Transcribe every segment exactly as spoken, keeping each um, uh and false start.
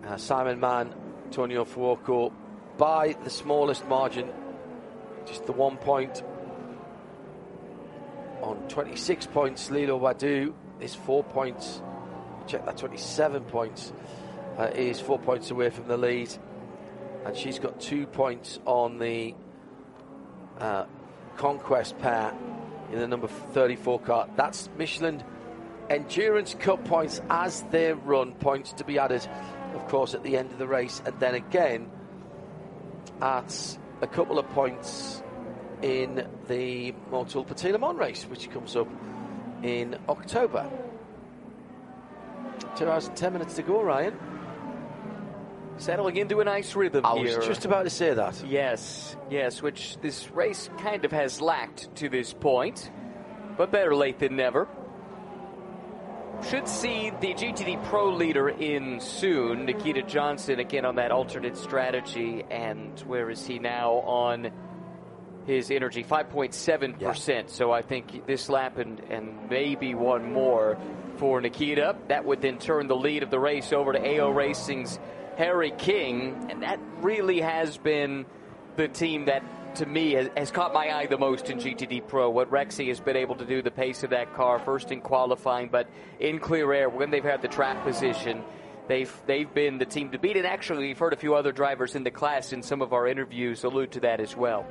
Uh, Simon Mann, Antonio Fuoco by the smallest margin, just the one point. On twenty-six points, Lilo Wadu is four points. Check that, twenty-seven points. Uh, is four points away from the lead. And she's got two points on the uh, Conquest pair in the number thirty-four car. That's Michelin Endurance Cup points as they run, points to be added, of course, at the end of the race. And then again, at a couple of points in the Motul Petit Le Mans race, which comes up in October. Two hours and ten minutes to go, Ryan. Settling into a nice rhythm I here. was just about to say that. Yes, yes, which this race kind of has lacked to this point, but better late than never. Should see the G T D Pro leader in soon, Nikita Johnson, again on that alternate strategy. And where is he now on his energy? five point seven percent. Yeah. So I think this lap and, and maybe one more for Nikita. That would then turn the lead of the race over to A O Racing's Harry King. And that really has been the team that, to me, has, has caught my eye the most in G T D Pro. What Rexy has been able to do, the pace of that car, first in qualifying, but in clear air, when they've had the track position, they've they've been the team to beat. And actually, we've heard a few other drivers in the class in some of our interviews allude to that as well.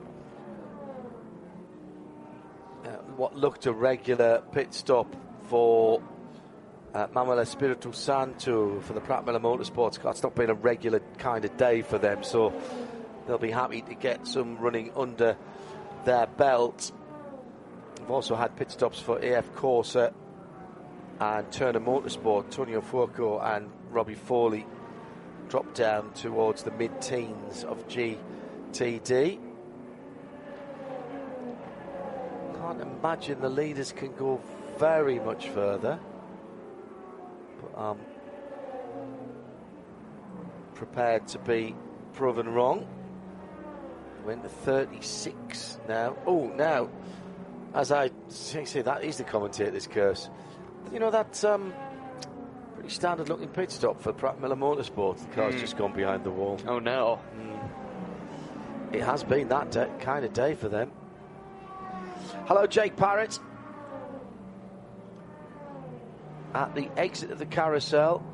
Uh, what looked a regular pit stop for uh, Manuel Espiritu Santo for the Pratt Miller Motorsports car. It's not been a regular kind of day for them, so they'll be happy to get some running under their belt. We've also had pit stops for A F Corsa and Turner Motorsport. Antonio Fuoco and Robbie Foley dropped down towards the mid-teens of G T D. Can't imagine the leaders can go very much further. But I'm prepared to be proven wrong. We're into thirty-six now. Oh, now, as I say, that is the commentator's curse. You know, that um, pretty standard looking pit stop for Pratt Miller Motorsport. The car's mm. just gone behind the wall. Oh, no. Mm. It has been that day, kind of day for them. Hello, Jake Parrott. At the exit of the carousel.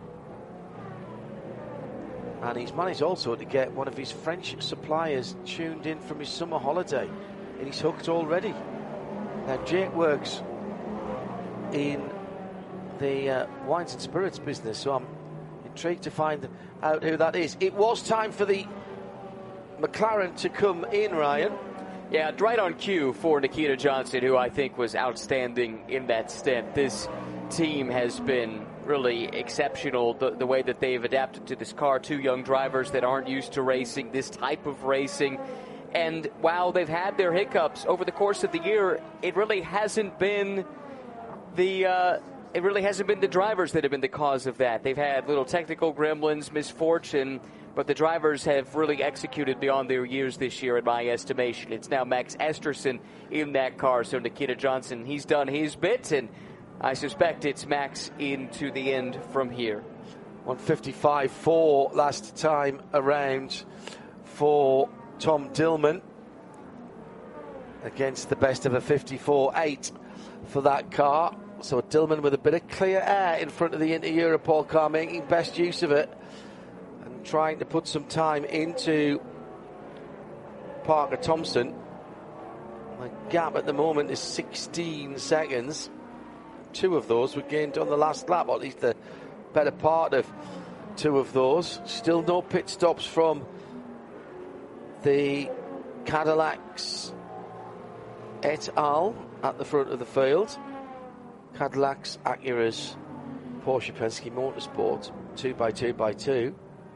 And he's managed also to get one of his French suppliers tuned in from his summer holiday. And he's hooked already. Now, Jake works in the uh, wines and spirits business, so I'm intrigued to find out who that is. It was time for the McLaren to come in, Ryan. Yeah, right on cue for Nikita Johnson, who I think was outstanding in that stint. This team has been really exceptional, the, the way that they've adapted to this car. Two young drivers that aren't used to racing, this type of racing. And while they've had their hiccups over the course of the year, it really hasn't been the uh, it really hasn't been the drivers that have been the cause of that. They've had little technical gremlins, misfortune, but the drivers have really executed beyond their years this year, in my estimation. It's now Max Esterson in that car, so Nikita Johnson, he's done his bit, and I suspect it's Max into the end from here. one fifty-five point four last time around for Tom Dillman against the best of a fifty-four point eight for that car. So Dillman with a bit of clear air in front of the Inter-Europol car, making best use of it and trying to put some time into Parker Thompson. The gap at the moment is sixteen seconds. Two of those were gained on the last lap, or at least the better part of two of those. Still no pit stops from the Cadillacs et al. At the front of the field. Cadillacs, Acuras, Porsche Penske Motorsport, two by two by two.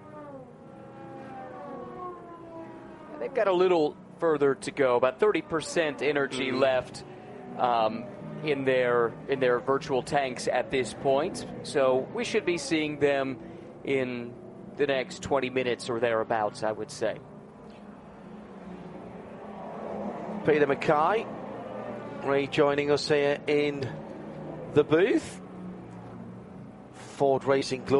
They've got a little further to go, about thirty percent energy mm. left um, in their in their virtual tanks at this point. So we should be seeing them in the next twenty minutes or thereabouts, I would say. Peter Mackay rejoining us here in the booth. Ford Racing Glory.